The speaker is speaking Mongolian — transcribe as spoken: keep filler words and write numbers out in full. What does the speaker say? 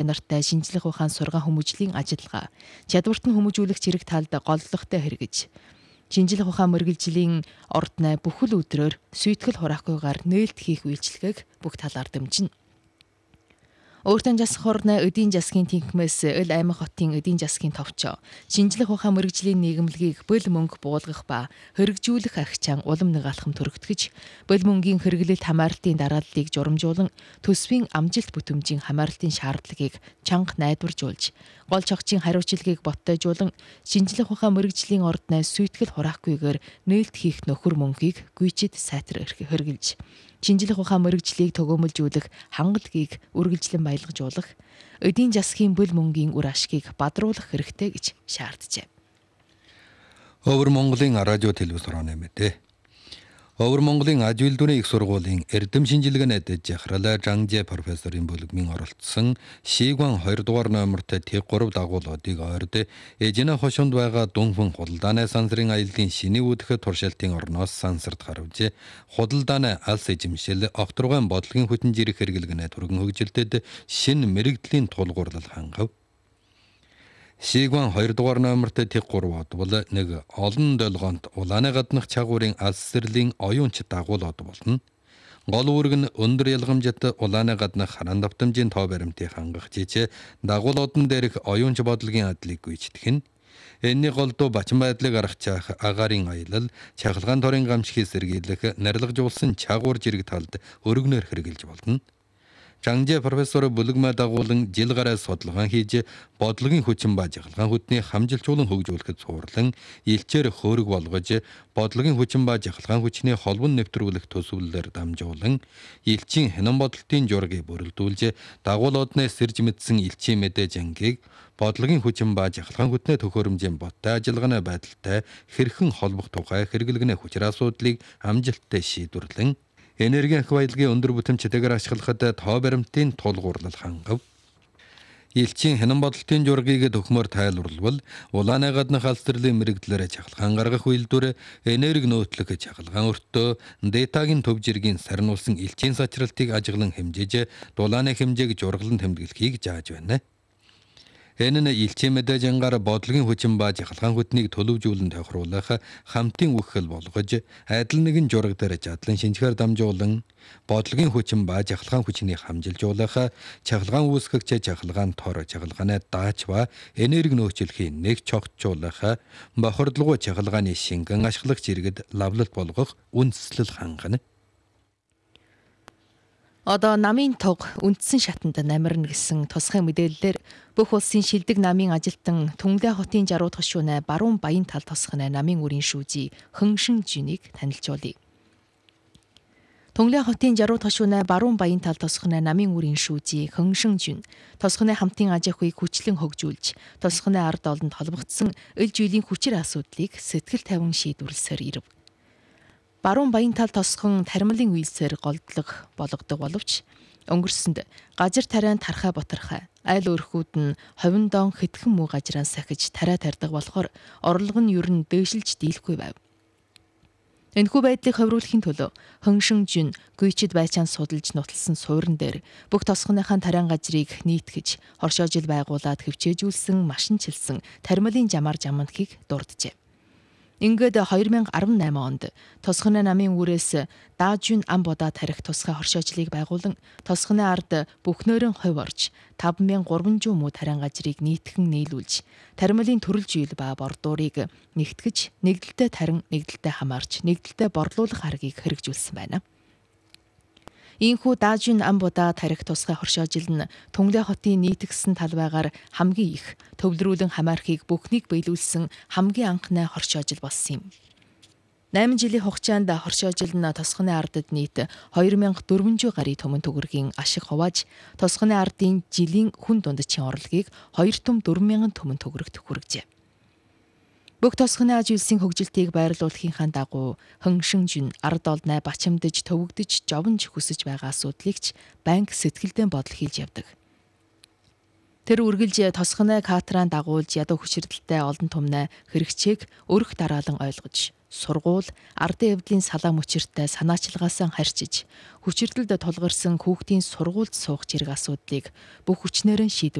нартай шинжлэх ухаан сургаан хүмүүжлийн ажиллагаа, чадварт нь хүмүүжүүлэх зэрэг талд голлогтой хэрэгж, шинжлэх ухаан мэргэжлийн орднай бүхэл өдрөөр сүйтгэл хураахгүйгээр нээлт хийх үйлчилгээг бүх талаар дэмжинэ. Өөртөө засах орны эдийн засгийн тэнхмээс Ил аймаг хотын эдийн засгийн товчоо, шинжлэх ухаан мэргэжлийн нийгэмлэгийг бөл мөнгө буулгах ба хэрэгжүүлэх агчаан улам нэг алхам төрөгдгөж, бөл мөнгийн хэрэглэлт хамаарлтын дарааллыг журамжуулан төсвийн амжилт бүтэмжийн хамаарлтын шаардлагыг чанга найдваржуулж, гол чогчийн хариуцлагыг боттойжуулан шинжлэх ухаан мэргэжлийн орднай сүйтгэл хураахгүйгээр нээлт хийх нөхөр мөнгийг гүйчид сайтар хэрэгжилж, шинжлэх ухаан мэргэжлийг төгөөмөлжүүлэх хангалтгийг үргэлжлэн баялгажуулах, эдийн засгийн бөл мөнгийн үр ашгийг бадруулах хэрэгтэй гэж шаарджээ. Өвөр Монголын радио телевиз хорооны мэдээ. Өвөр Монголын аж үйлдвэрийн их сургуулийн эрдэм шинжилгээний захирал Жанжэ профессорын бүлэгмийн оролцсон Шигван хоёр дугаар номертой тэг гурав дагуулуудыг ойрд эжинэ хошонд байгаа Дүнхэн худалдааны сансрын аяллаа шинэ үүдэх туршилтын орноос сансарт гарвж, худалдааны алс эзэмшил, огторгойн бодлогын хүчин зэрэг хэрэглэгнээ түргэн хөгжилтэд шинэ мэрэгдлийн тулгуурлал хангав. Шигван хоёр дугаар номертой тэг гурав бол нэг олон долгоонт улааны гаднах чагуурын алс сэрлийн оюунч дагуулууд болно. Гол үүрэг нь өндөр ялгамжит улааны гаднах хараан давтамжийн тоо баримтыг хангах жижиг дагуулуудын дээрх оюунч бодлогын адлыг гүйцэтгэх нь. Энэний голдуу бачин байдлыг аргачих агаарын аялал, чахалгаан торын гамшигыг сэргийлэх, нарилгажуулсан чагуур жирэг талд өргөнөөр хэрэгжилж болно. Жанжэ профессор бүлэгмээ дагуулан жил гараа судалгаан хийж, бодлогын хүчин ба жахалгаан хүтний хамжилчуулан хөгжүүлэхэд цуурлан, илчээр хөөрөг болгож, бодлогын хүчин ба жахалгаан хүчний холбон нэвтрүүлэх төсвөллөөр дамжуулан, илчийн хянан бодлтын жургийг бүрэлдүүлж, дагуулуудны сэрж мэдсэн илчийн мэдээ жангийг бодлогын хүчин ба жахалгаан хүтний төхөөрөмжийн боттой ажиллагааны байдалтай хэрхэн холбох тухай хэрэглэгнээ хүчир асуудлыг амжилттай шийдвэрлэн, энерги ах баялагын өндөр бүтэмжтэйгээр ашиглахад тоо баримтын тулгуурлал хангав. Илчийн хянан бодлтын жургийг төхмөр тайлбарлавал, улааны гаднах алс төрлийн мэрэгдлээр чахалгаан гаргах үйлдвэр, энерги нөөтлөх чахалгаан өртөө, датагийн төв жиргийн сарниулсан илчийн сачралтыг ажиглан хэмжиж, дулааны хэмжээг жургалан тэмдэглэхийг зааж байна. Энэ нь илчийн мэдээ жангаар бодлогын хүчин ба жахалгаан хүтнийг төлөвжүүлэн тохируулах, хамтын үхэл болгож, адил нэгэн жураг дээр задлан шинжээр дамжуулан, бодлогын хүчин ба жахалгаан хүчнийг хамжилжуулах, чахалгаан үүсгэгч чахалгаан тор, чахалгааны даач ба энерги нөөцлөхийн нэг чогтжуулах, бохирдолгүй чахалгааны шингэн ашиглах зэрэгт лавлалт болгох үндэслэл хангана. Одоо намын туг үндсэн шатанд намирна гэсэн тусгай мэдээллээр бүх улсын шилдэг намын ажилтан Түнглээ хотын жарууд хошууны баруун баян тал тосхны намын үрийн шүүжий Хөншин Жинийг танилцуулъя. Түнглээ хотын жарууд хошууны баруун баян тал тосхны намын үрийн шүүжий Хөншин Жин тосхны хамтын аж ахуйг хүчлэн хөгжүүлж, тосхны ард олонд холбогдсон ил жилийн хүчир асуудлыг сэтгэл тавин шийдвэрлсээр ирэв. Баруун баян тал тосхон таримлын үйлсээр голдлог болгодог боловч өнгөрсөнд газар тариан тархаа ботархаа, айл өөрхүүд нь ховин доон хэдхэн муу газраа сахиж тарай тарьдаг болохоор орлого нь ер нь дээшилж дийлэхгүй байв. Энэхүү байдлыг ховруулахын төлөө Хөншин Жин гүйчид байчаан судалж нуталсан суурин дээр бүх тосхоныхаа тариан газрыг нийтгэж, хоршоожил байгуулад хөвчөөжүүлсэн машинчилсан таримлын жамаар жамнахыг дурджээ. Ингээд хоёр мянга арван найман онд тосхны намын үрээс Даажун ам бодаа тарих тусгай хоршоожлыг байгуулан тосхны ард бүхнөөрийн хувь орж таван мянга гурван зуун муу тариан газрыг нийтгэн нийлүүлж, таримлын төрөл жийл ба бордуурыг нэгтгэж, нэгдэлтэй тарин, нэгдэлтэй хамаарч, нэгдэлтэй борлуулах аргыг хэрэгжүүлсэн байна. Ийхүү Даажун ам бодаа тарих тусгай хоршоожил нь Түнглээ хотын нийтгсэн талбайгаар хамгийн их төвлөрүүлэн хамаархийг бүхнийг биелүүлсэн хамгийн анхны хоршоожил болсон юм. найман жилийн хугацаанд хоршоожил нь тосхны ардад нийт хоёр мянга дөрвөн зуун гаруй төмөн төгрөгийн ашиг хувааж, тосхны ардын жилийн хүн дундчийн орлогыг хоёр том дөрвөн мянган төмөн төгрөгт хүргэжээ. Бүх тосхны аж үйлсийн хөгжилтийг байрлуулахынхаа дагуу Хөншин Жин ард олноо бачимдж, төвөгдөж, жовнж хүсэж байгаа асуудлыг ч банк сэтгэлдээ бодол хийж явдаг. Тэр үргэлж тосхны катран дагуулж ядуу хүчирдэлтэй олон томны хэрэгцээг өрх дараалан ойлгож, сургуул, ардын эвдлийн салаа мөчөртэй санаачилгаасаа харьчиж, хүчирдэлд тулгарсан хүүхдийн сургуульд суух зэрэг асуудлыг бүх хүчнээрээ шийдвэрлэж